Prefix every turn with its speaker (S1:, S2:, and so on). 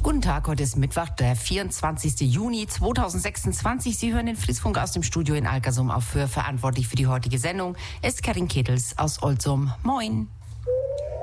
S1: Guten Tag, heute ist Mittwoch, der 24. Juni 2026. Sie hören den Fließfunk aus dem Studio in Alkersum auf Föhr. Verantwortlich für die heutige Sendung ist Karin Kettels aus Olzum. Moin.